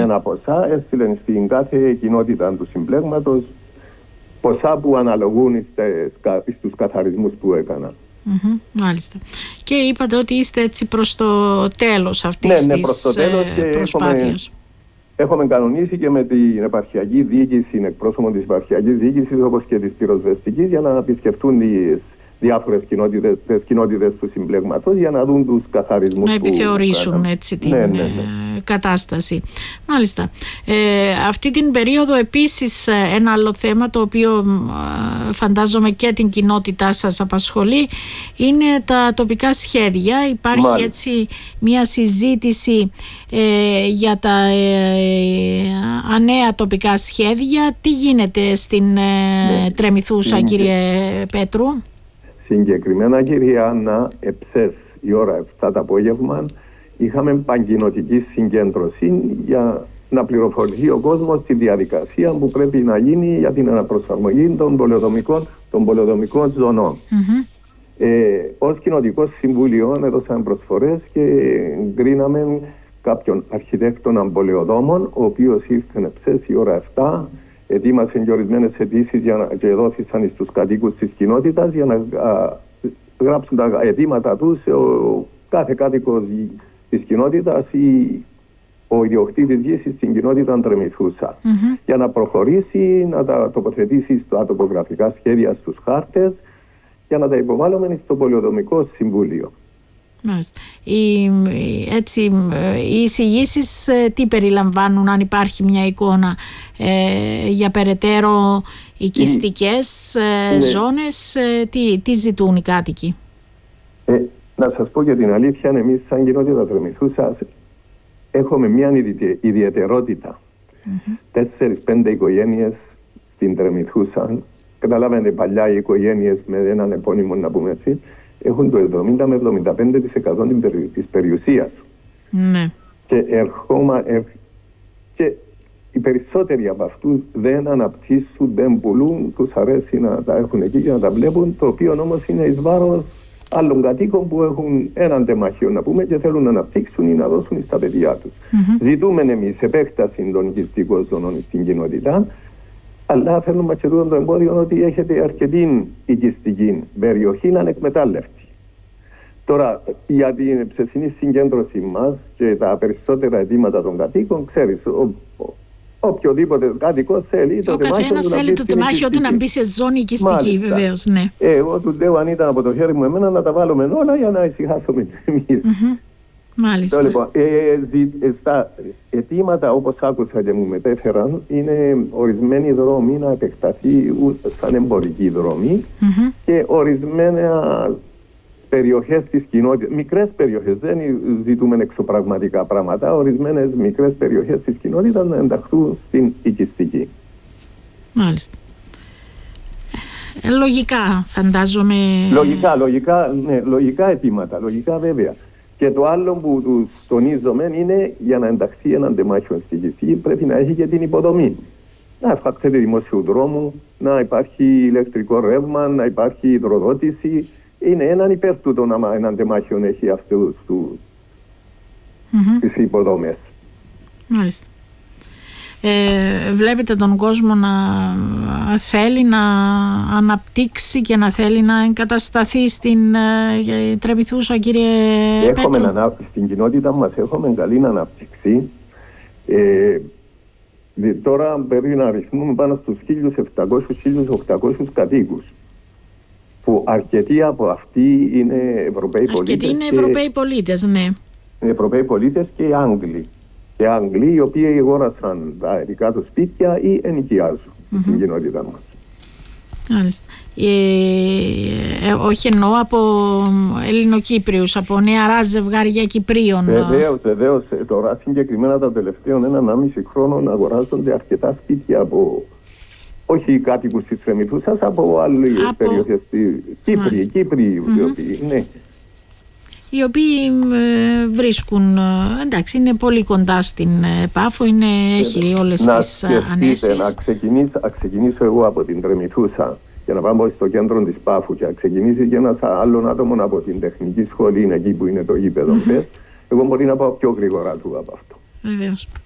συγκεκριμένα ποσά, έστειλε στην κάθε κοινότητα του συμπλέγματος ποσά που αναλογούν στους καθαρισμούς που έκανα. Μάλιστα. Και είπατε ότι είστε έτσι προς το τέλος αυτής της προσπάθειας. Έχουμε κανονίσει και με την επαρχιακή διοίκηση, εκπρόσωπο της επαρχιακής διοίκησης όπως και της πυροσβεστικής, για να επισκεφτούν τις διάφορες κοινότητες του συμπλέγματος για να δουν τους καθαρισμούς. Να επιθεωρήσουν έτσι την κατάσταση. Μάλιστα. Αυτή την περίοδο επίσης ένα άλλο θέμα το οποίο φαντάζομαι και την κοινότητά σας απασχολεί είναι τα τοπικά σχέδια. Υπάρχει έτσι μια συζήτηση για τα ανέα τοπικά σχέδια. Τι γίνεται στην Τρεμηθούσα, κύριε Πέτρου? Συγκεκριμένα, κυρία Άννα, εχθές η ώρα 7 το απόγευμα είχαμε πανκοινοτική συγκέντρωση για να πληροφορηθεί ο κόσμος στη διαδικασία που πρέπει να γίνει για την αναπροσαρμογή των πολεοδομικών ζωνών. Ως Κοινοτικό Συμβούλιο έδωσαν προσφορές και γκρίναμε κάποιον αρχιτέκτονα πολεοδόμων, ο οποίος ήρθε εχθές η ώρα 7. Ετοίμασαν και ορισμένες αιτήσεις και δόθησαν στους κατοίκους της κοινότητας για να γράψουν τα αιτήματα τους. Ο κάθε κάτοικος της κοινότητας ή ο ιδιοκτήτης γης στην κοινότητα Τρεμηθούσα, για να προχωρήσει, να τα τοποθετήσει στα τοπογραφικά σχέδια στους χάρτες για να τα υποβάλλουμε στο Πολεοδομικό Συμβούλιο. Οι εισηγήσεις τι περιλαμβάνουν, αν υπάρχει μια εικόνα για περαιτέρω οικιστικές ζώνες, τι ζητούν οι κάτοικοι? Να σας πω για την αλήθεια, εμείς σαν κοινότητα Τρεμηθούσα έχουμε μια ιδιαιτερότητα. 4-5 οικογένειες στην Τρεμηθούσα, καταλάβαινε παλιά οι οικογένειες με έναν επώνυμο, να πούμε έτσι, έχουν το 70 με 75% της περιουσίας. Και και οι περισσότεροι από αυτούς δεν αναπτύσσουν, δεν πουλούν, τους αρέσει να τα έχουν εκεί και να τα βλέπουν, το οποίο όμως είναι εις βάρος άλλων κατοίκων που έχουν έναν τεμαχίο, να πούμε, και θέλουν να αναπτύξουν ή να δώσουν στα παιδιά τους. Ζητούμε εμείς επέκταση των οικιστικών ζωνών στην κοινότητα, αλλά θέλουμε και το εμπόδιο ότι έχετε αρκετή οικιστική περιοχή ανεκμετάλλευτη. Τώρα, για την ψεσινή συγκέντρωση μας και τα περισσότερα αιτήματα των κατοίκων, ξέρεις, οποιοδήποτε κάτοικος θέλει ο καθένας θέλει το τεμάχιο του να μπει σε ζώνη οικιστική, βεβαίως, ναι. Εγώ του λέω, αν ήταν από το χέρι μου εμένα, να τα βάλουμε όλα για να ησυχάσουμε εμείς. Μάλιστα. Λοιπόν, στα αιτήματα, όπως άκουσα και μου μετέφεραν, είναι ορισμένοι δρόμοι να επεκταθεί σαν εμπορική δρόμη και ορισμένα περιοχές της κοινότητας, μικρές περιοχές, δεν ζητούμε εξωπραγματικά πράγματα, ορισμένες μικρές περιοχές της κοινότητας να ενταχθούν στην οικιστική. Μάλιστα. Λογικά, φαντάζομαι. Λογικά αιτήματα, λογικά βέβαια. Και το άλλο που τους τονίζομαι είναι, για να ενταχθεί έναν τεμάχιο στη οικιστική πρέπει να έχει και την υποδομή. Να εφαρξετε δημόσιο δρόμο, να υπάρχει ηλεκτρικό ρεύμα, να υπάρχει υδροδότηση. Είναι έναν υπέρ τούτο να έναν τεμάχιο έχει αυτούς τις υποδομές. Μάλιστα. Βλέπετε τον κόσμο να θέλει να αναπτύξει και να θέλει να εγκατασταθεί στην Τρεμηθούσα, κύριε Πέτρο? Στην κοινότητα μας έχουμε καλή ανάπτυξη. Τώρα πρέπει να αριθμούμε πάνω στους 1.700-1.800 κατοίκους, που αρκετοί από αυτοί είναι Ευρωπαίοι πολίτες. Αρκετοί είναι Ευρωπαίοι πολίτες, ναι. Ευρωπαίοι πολίτες και Άγγλοι. Και Άγγλοι οι οποίοι αγόρασαν τα ειδικά τους σπίτια ή ενοικιάζουν στην κοινότητα μας. Μάλιστα. Όχι εννοώ από Ελληνοκύπριους, από νεαρά ζευγάρια Κυπρίων. Βεβαίως. Τώρα συγκεκριμένα τα τελευταίων 1,5 χρόνο αγοράζονται αρκετά σπίτια από, όχι οι κάτοικους της Τρεμηθούσας, από άλλες περιοχές. Κύπροι, ναι. Οι οποίοι βρίσκουν, εντάξει, είναι πολύ κοντά στην Πάφο, έχει όλες τις ανέσεις. Να ξεκινήσω εγώ από την Τρεμηθούσα για να πάμε στο κέντρο της Πάφου και να ξεκινήσει και ένας άλλον άτομο από την τεχνική σχολή, εκεί που είναι το γήπεδο. Εγώ μπορεί να πάω πιο γρήγορα του από αυτό. Βεβαίως.